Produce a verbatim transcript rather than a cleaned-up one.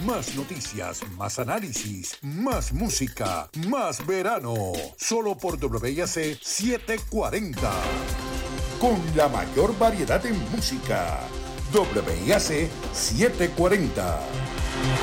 Más noticias, más análisis, más música, más verano. Solo por W I A C setecientos cuarenta. Con la mayor variedad en música. W I A C setecientos cuarenta.